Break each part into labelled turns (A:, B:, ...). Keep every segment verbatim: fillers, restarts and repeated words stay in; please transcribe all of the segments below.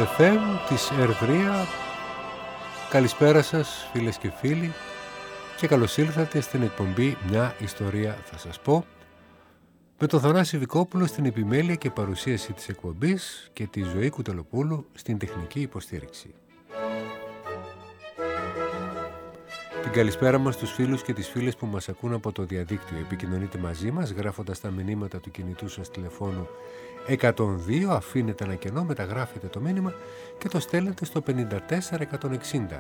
A: εφ εμ της Ερυθρία. Καλησπέρα σας φίλες και φίλοι και καλώς ήλθατε στην εκπομπή «Μια ιστορία θα σας πω» με τον Θανάση Βικόπουλο στην επιμέλεια και παρουσίαση της εκπομπής και τη Ζωή Κουτελοπούλου στην τεχνική υποστήριξη. Την καλησπέρα μας στους φίλους και τις φίλες που μας ακούν από το διαδίκτυο. Επικοινωνείτε μαζί μας γράφοντας τα μηνύματα του κινητού σας τηλεφώνου εκατόν δύο, αφήνετε ένα κενό, μεταγράφετε το μήνυμα και το στέλνετε στο πενήντα τέσσερα εκατόν εξήντα.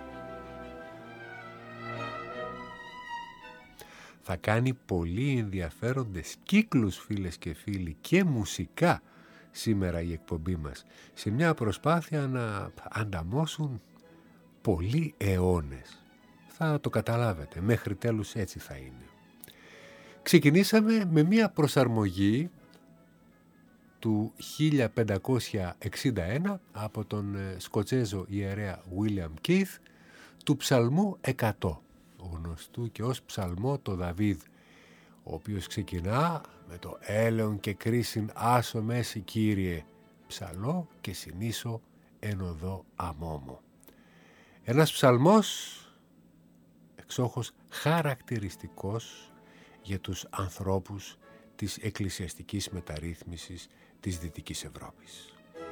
A: Θα κάνει πολύ ενδιαφέροντες κύκλους φίλες και φίλοι και μουσικά σήμερα η εκπομπή μας, σε μια προσπάθεια να ανταμώσουν πολλοί αιώνες. Θα το καταλάβετε, μέχρι τέλους έτσι θα είναι. Ξεκινήσαμε με μια προσαρμογή του χίλια πεντακόσια εξήντα ένα από τον Σκοτσέζο ιερέα William Keith του ψαλμού εκατό, γνωστού και ως ψαλμό το Δαβίδ, ο οποίος ξεκινά με το «Έλεον και κρίσιν άσο μέση Κύριε, ψαλώ και συνήσω εν οδό αμόμο». Ένας ψαλμός εξόχως χαρακτηριστικός για τους ανθρώπους της εκκλησιαστικής μεταρρύθμισης της Δυτικής Ευρώπης.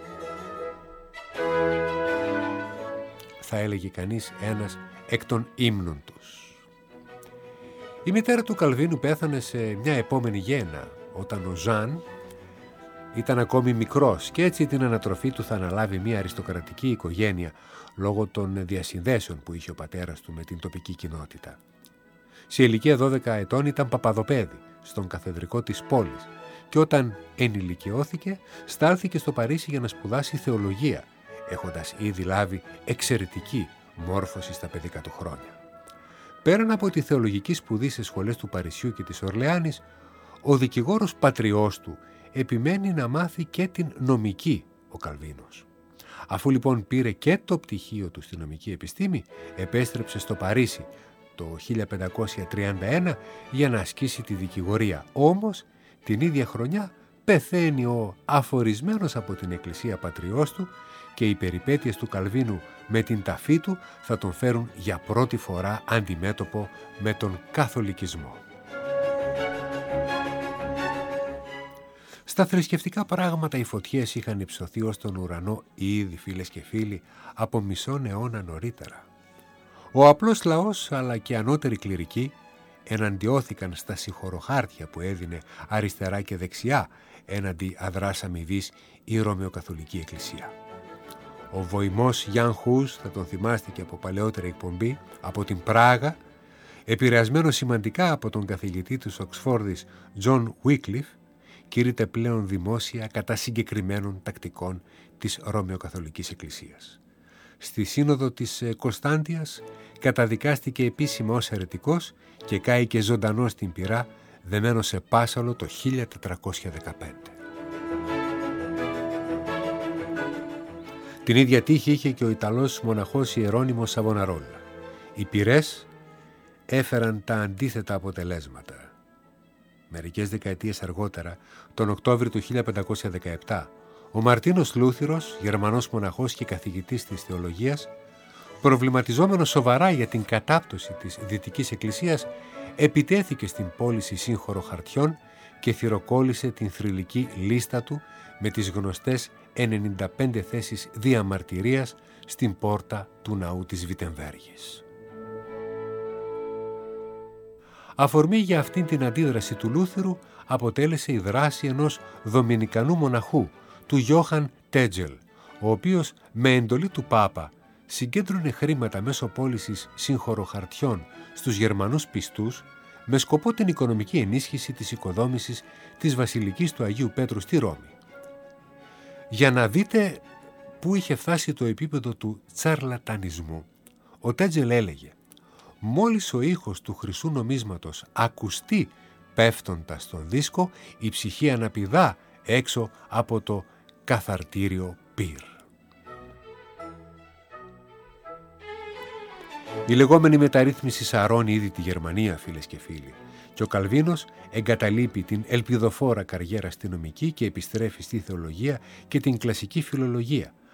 A: Θα έλεγε κανείς ένας εκ των ύμνων τους. Η μητέρα του Καλβίνου πέθανε σε μια επόμενη γέννα, όταν ο Ζαν ήταν ακόμη μικρός και έτσι την ανατροφή του θα αναλάβει μια αριστοκρατική οικογένεια λόγω των διασυνδέσεων που είχε ο πατέρας του με την τοπική κοινότητα. Σε ηλικία δώδεκα ετών ήταν παπαδοπέδι στον καθεδρικό της πόλης και όταν ενηλικιώθηκε στάλθηκε στο Παρίσι για να σπουδάσει θεολογία, έχοντας ήδη λάβει εξαιρετική μόρφωση στα παιδικά του χρόνια. Πέραν από τη θεολογική σπουδή σε σχολές του Παρισιού και της Ορλεάνης, ο δικηγόρος πατριός του επιμένει να μάθει και την νομική ο Καλβίνος. Αφού λοιπόν πήρε και το πτυχίο του στη νομική επιστήμη, επέστρεψε στο Παρίσι το χίλια πεντακόσια τριάντα ένα για να ασκήσει τη δικηγορία. Όμως την ίδια χρονιά πεθαίνει ο αφορισμένος από την εκκλησία πατριός του και οι περιπέτειες του Καλβίνου με την ταφή του θα τον φέρουν για πρώτη φορά αντιμέτωπο με τον καθολικισμό. Στα θρησκευτικά πράγματα οι φωτιές είχαν υψωθεί ως τον ουρανό ήδη φίλες και φίλοι από μισόν αιώνα νωρίτερα. Ο απλός λαός αλλά και ανώτεροι κληρικοί εναντιώθηκαν στα συγχωροχάρτια που έδινε αριστερά και δεξιά έναντι αδράς αμοιβής η Ρωμαιοκαθολική Εκκλησία. Ο βοημός Γιάν Χούς, θα τον θυμάστε και από παλαιότερη εκπομπή, από την Πράγα, επηρεασμένο σημαντικά από τον καθηγητή του Οξφόρδης Τζον Βίκλιφ, κήρυται πλέον δημόσια κατά συγκεκριμένων τακτικών της Ρωμαιοκαθολικής Εκκλησίας. Στη Σύνοδο της Κωνσταντίας καταδικάστηκε επίσημα ως αιρετικός και κάηκε ζωντανός στην πυρά, δεμένος σε πάσαλο το χίλια τετρακόσια δεκαπέντε. Την ίδια τύχη είχε και ο Ιταλός μοναχός Ιερώνυμος Σαβοναρόλα. Οι πυρές έφεραν τα αντίθετα αποτελέσματα. Μερικές δεκαετίες αργότερα, τον Οκτώβριο του χίλια πεντακόσια δεκαεπτά, ο Μαρτίνος Λούθυρος, Γερμανός μοναχός και καθηγητής της θεολογίας, προβληματιζόμενος σοβαρά για την κατάπτωση της Δυτικής Εκκλησίας, επιτέθηκε στην πώληση σύγχωρο χαρτιών και θυροκόλλησε την θρυλική λίστα του με τις γνωστές ενενήντα πέντε θέσεις διαμαρτυρίας στην πόρτα του ναού της Βιτεμβέργης. Αφορμή για αυτήν την αντίδραση του Λούθυρου αποτέλεσε η δράση ενός δομινικανού μοναχού, του Γιώχαν Τέτζελ, ο οποίος με εντολή του Πάπα συγκέντρωνε χρήματα μέσω πώλησης συγχωροχαρτιών στους Γερμανούς πιστούς με σκοπό την οικονομική ενίσχυση της οικοδόμησης της Βασιλικής του Αγίου Πέτρου στη Ρώμη. Για να δείτε πού είχε φτάσει το επίπεδο του τσαρλατανισμού, ο Τέτζελ έλεγε: «Μόλις ο ήχος του χρυσού νομίσματος ακουστεί πέφτοντας στον δίσκο, η ψυχή αναπηδά έξω από το καθαρτήριο πυρ». Η λεγόμενη μεταρρύθμιση σαρώνει ήδη τη Γερμανία, φίλες και φίλοι, και ο Καλβίνος εγκαταλείπει την ελπιδοφόρα καριέρα στη νομική και επιστρέφει στη θεολογία και την κλασική φιλολογία,